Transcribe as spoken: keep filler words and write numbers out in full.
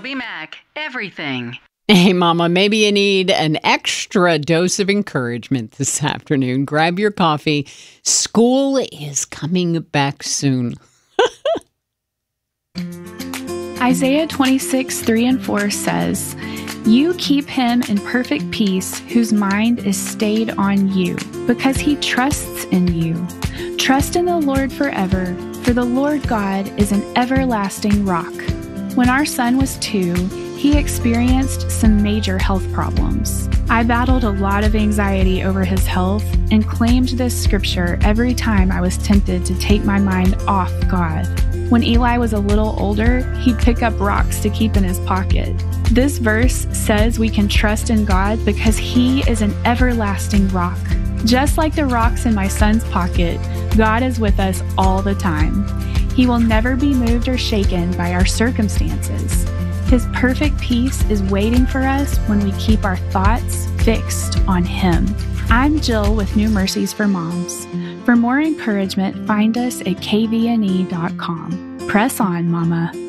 TobyMac, everything. Hey, Mama, maybe you need an extra dose of encouragement this afternoon. Grab your coffee. School is coming back soon. Isaiah twenty-six, three and four says, "You keep him in perfect peace whose mind is stayed on you, because he trusts in you. Trust in the Lord forever, for the Lord God is an everlasting rock." When our son was two, he experienced some major health problems. I battled a lot of anxiety over his health and claimed this scripture every time I was tempted to take my mind off God. When Eli was a little older, he'd pick up rocks to keep in his pocket. This verse says we can trust in God because he is an everlasting rock. Just like the rocks in my son's pocket, God is with us all the time. He will never be moved or shaken by our circumstances. His perfect peace is waiting for us when we keep our thoughts fixed on him. I'm Jill with New Mercies for Moms. For more encouragement, find us at k v n e dot com. Press on, Mama.